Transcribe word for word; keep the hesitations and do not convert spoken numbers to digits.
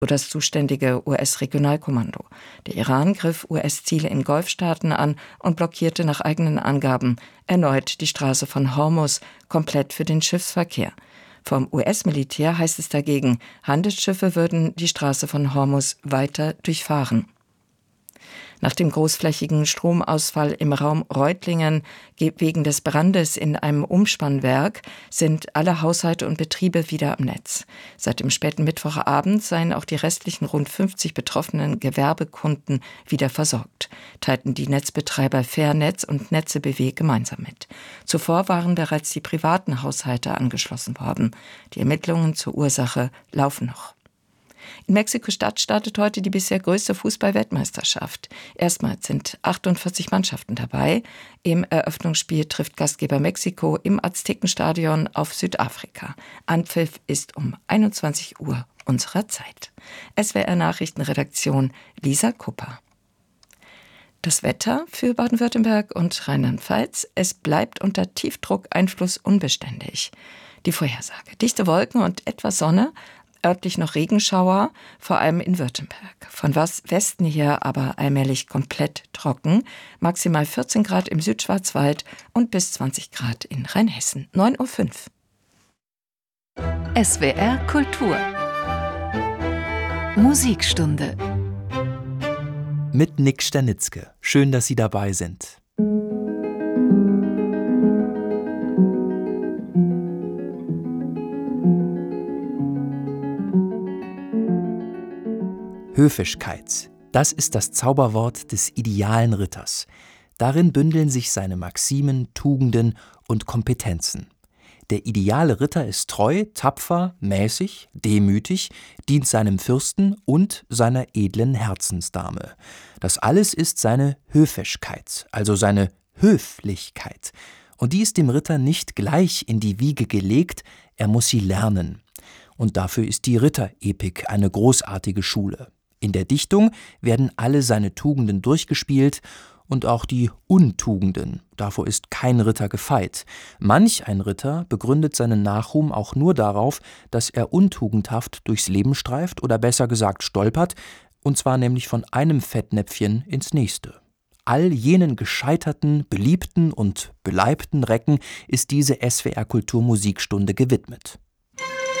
so das zuständige U S-Regionalkommando. Der Iran griff U S-Ziele in Golfstaaten an und blockierte nach eigenen Angaben erneut die Straße von Hormuz komplett für den Schiffsverkehr. Vom U S-Militär heißt es dagegen, Handelsschiffe würden die Straße von Hormuz weiter durchfahren. Nach dem großflächigen Stromausfall im Raum Reutlingen wegen des Brandes in einem Umspannwerk sind alle Haushalte und Betriebe wieder am Netz. Seit dem späten Mittwochabend seien auch die restlichen rund fünfzig betroffenen Gewerbekunden wieder versorgt, teilten die Netzbetreiber Fairnetz und Netze B W gemeinsam mit. Zuvor waren bereits die privaten Haushalte angeschlossen worden. Die Ermittlungen zur Ursache laufen noch. In Mexiko-Stadt startet heute die bisher größte Fußball-Weltmeisterschaft. Erstmals sind achtundvierzig Mannschaften dabei. Im Eröffnungsspiel trifft Gastgeber Mexiko im Aztekenstadion auf Südafrika. Anpfiff ist um einundzwanzig Uhr unserer Zeit. S W R-Nachrichtenredaktion Lisa Kupper. Das Wetter für Baden-Württemberg und Rheinland-Pfalz: Es bleibt unter Tiefdruckeinfluss unbeständig. Die Vorhersage: dichte Wolken und etwas Sonne, örtlich noch Regenschauer, vor allem in Württemberg. Von Westen her aber allmählich komplett trocken. Maximal vierzehn Grad im Südschwarzwald und bis zwanzig Grad in Rheinhessen. neun Uhr fünf. S W R Kultur Musikstunde mit Nick Sternitzke. Schön, dass Sie dabei sind. Höfigkeit, das ist das Zauberwort des idealen Ritters. Darin bündeln sich seine Maximen, Tugenden und Kompetenzen. Der ideale Ritter ist treu, tapfer, mäßig, demütig, dient seinem Fürsten und seiner edlen Herzensdame. Das alles ist seine Höfigkeit, also seine Höflichkeit. Und die ist dem Ritter nicht gleich in die Wiege gelegt, er muss sie lernen. Und dafür ist die Ritterepik eine großartige Schule. In der Dichtung werden alle seine Tugenden durchgespielt und auch die Untugenden. Davor ist kein Ritter gefeit. Manch ein Ritter begründet seinen Nachruhm auch nur darauf, dass er untugendhaft durchs Leben streift oder besser gesagt stolpert, und zwar nämlich von einem Fettnäpfchen ins nächste. All jenen gescheiterten, beliebten und beleibten Recken ist diese S W R Kultur Musikstunde gewidmet.